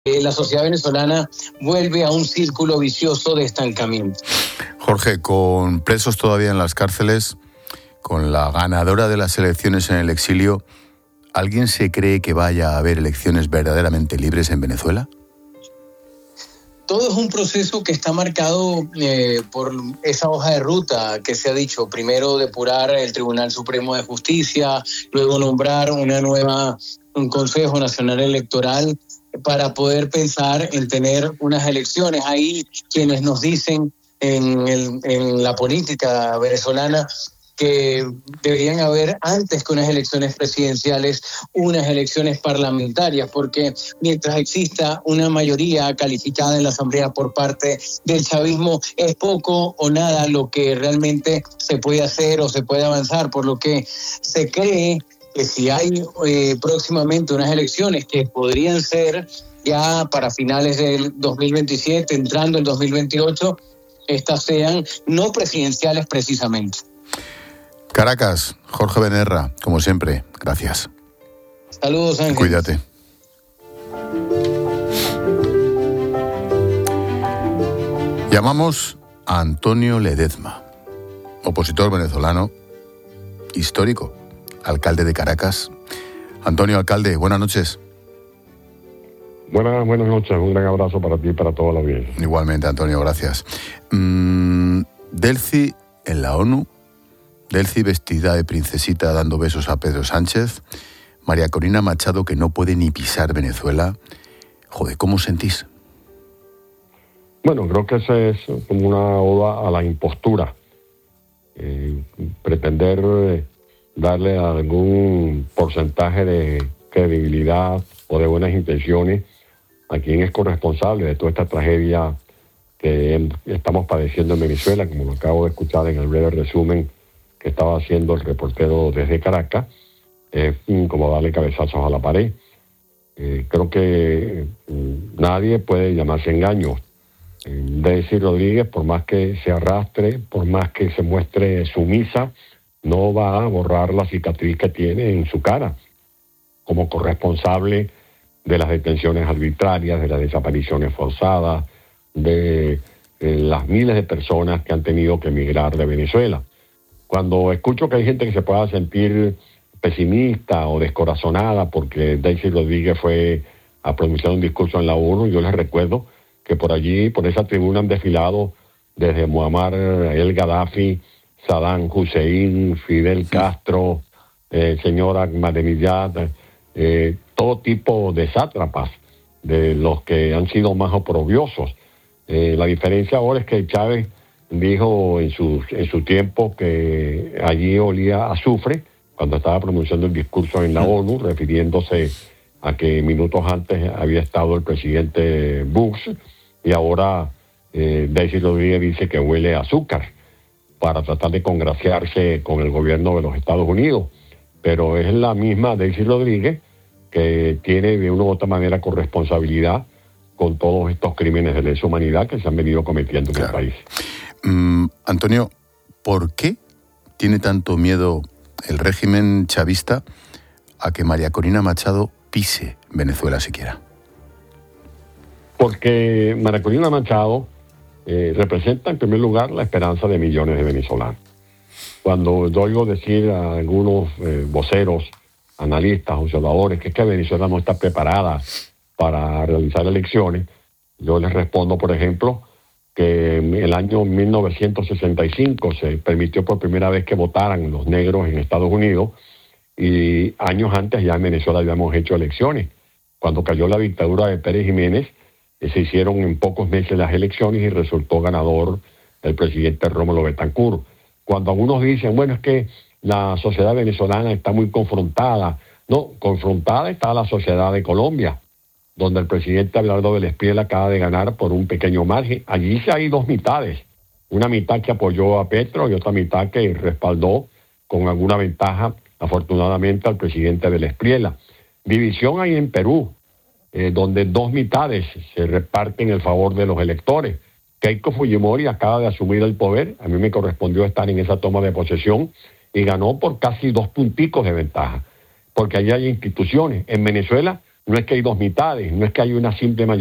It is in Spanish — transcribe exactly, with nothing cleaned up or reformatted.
eh, la sociedad venezolana vuelve a un círculo vicioso de estancamiento. Jorge, con presos todavía en las cárceles, con la ganadora de las elecciones en el exilio, ¿alguien se cree que vaya a haber elecciones verdaderamente libres en Venezuela? Todo es un proceso que está marcado eh, por esa hoja de ruta que se ha dicho. Primero depurar el Tribunal Supremo de Justicia, luego nombrar una nueva, un Consejo Nacional Electoral para poder pensar en tener unas elecciones. Hay quienes nos dicen en, el, en la política venezolana que deberían haber, antes que unas elecciones presidenciales, unas elecciones parlamentarias, porque mientras exista una mayoría calificada en la Asamblea por parte del chavismo, es poco o nada lo que realmente se puede hacer o se puede avanzar, por lo que se cree que si hay eh, próximamente unas elecciones que podrían ser ya para finales del dos mil veintisiete, entrando el dos mil veintiocho, estas sean no presidenciales precisamente. Caracas, Jorge Benerra, como siempre, gracias. Saludos, Ángel. Cuídate. Llamamos a Antonio Ledezma, opositor venezolano, histórico, alcalde de Caracas. Antonio, alcalde, buenas noches. Buenas, buenas noches, un gran abrazo para ti y para toda la audiencia. Igualmente, Antonio, gracias. Mm, Delcy en la ONU, Delcy vestida de princesita dando besos a Pedro Sánchez, María Corina Machado que no puede ni pisar Venezuela. Joder, ¿cómo os sentís? Bueno, creo que esa es como una oda a la impostura. Eh, pretender eh, darle algún porcentaje de credibilidad o de buenas intenciones a quien es corresponsable de toda esta tragedia que estamos padeciendo en Venezuela, como lo acabo de escuchar en el breve resumen que estaba haciendo el reportero desde Caracas, es eh, como darle cabezazos a la pared. Eh, creo que eh, nadie puede llamarse engaño. Eh, Delcy Rodríguez, por más que se arrastre, por más que se muestre sumisa, no va a borrar la cicatriz que tiene en su cara como corresponsable de las detenciones arbitrarias, de las desapariciones forzadas, de eh, las miles de personas que han tenido que emigrar de Venezuela. Cuando escucho que hay gente que se pueda sentir pesimista o descorazonada porque Delcy Rodríguez fue a pronunciar un discurso en la ONU, yo les recuerdo que por allí, por esa tribuna han desfilado desde Muammar el Gaddafi, Saddam Hussein, Fidel Castro, eh, señor Ahmadinejad, eh, todo tipo de sátrapas, de los que han sido más oprobiosos. Eh, la diferencia ahora es que Chávez dijo en su, en su tiempo que allí olía a azufre cuando estaba pronunciando el discurso en la ONU, refiriéndose a que minutos antes había estado el presidente Bush, y ahora eh, Delcy Rodríguez dice que huele a azúcar para tratar de congraciarse con el gobierno de los Estados Unidos. Pero es la misma Delcy Rodríguez que tiene de una u otra manera corresponsabilidad con todos estos crímenes de lesa humanidad que se han venido cometiendo en claro. el país. Mm, Antonio, ¿por qué tiene tanto miedo el régimen chavista a que María Corina Machado pise Venezuela siquiera? Porque María Corina Machado eh, representa en primer lugar la esperanza de millones de venezolanos. Cuando yo oigo decir a algunos eh, voceros, analistas, observadores, que es que Venezuela no está preparada para realizar elecciones, yo les respondo, por ejemplo, que en el año mil novecientos sesenta y cinco se permitió por primera vez que votaran los negros en Estados Unidos, y años antes ya en Venezuela habíamos hecho elecciones. Cuando cayó la dictadura de Pérez Jiménez, eh, se hicieron en pocos meses las elecciones y resultó ganador el presidente Rómulo Betancourt. Cuando algunos dicen, bueno, es que la sociedad venezolana está muy confrontada. No, confrontada está la sociedad de Colombia, donde el presidente Abelardo del Espriel acaba de ganar por un pequeño margen. Allí sí hay dos mitades, una mitad que apoyó a Petro y otra mitad que respaldó con alguna ventaja, afortunadamente, al presidente del Espriel. División hay en Perú, eh, donde dos mitades se reparten el favor de los electores. Keiko Fujimori acaba de asumir el poder, a mí me correspondió estar en esa toma de posesión, y ganó por casi dos punticos de ventaja, porque allí hay instituciones. En Venezuela no es que hay dos mitades, no es que hay una simple mayoría.